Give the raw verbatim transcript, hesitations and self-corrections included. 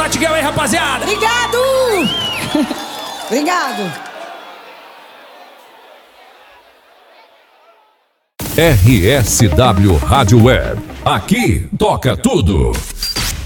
Batgirl aí, rapaziada. Obrigado. Obrigado. R S W Rádio Web. Aqui toca tudo.